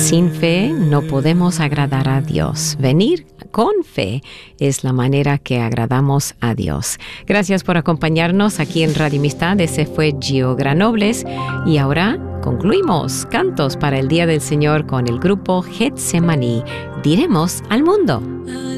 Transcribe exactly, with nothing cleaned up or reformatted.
Sin fe no podemos agradar a Dios. Venir con fe es la manera que agradamos a Dios. Gracias por acompañarnos aquí en Radio Amistad. Ese fue Gio Granobles. Y ahora concluimos cantos para el Día del Señor con el grupo Getsemaní. Diremos al mundo.